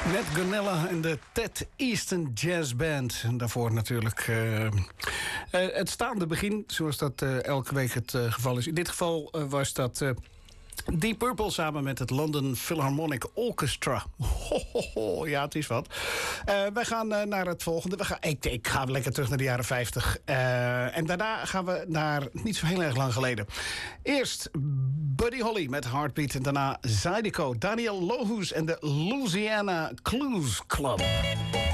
Nat Gonella en de Ted Easton Jazz Band. En daarvoor natuurlijk het staande begin, zoals dat elke week het geval is. In dit geval was dat Deep Purple samen met het London Philharmonic Orchestra. Ja, het is wat. Wij gaan naar het volgende. Ik ga lekker terug naar de jaren 50. En daarna gaan we naar niet zo heel erg lang geleden. Eerst Buddy Holly met Heartbeat. En daarna Zydeco, Daniel Lohus en de Louisiana Blues Club.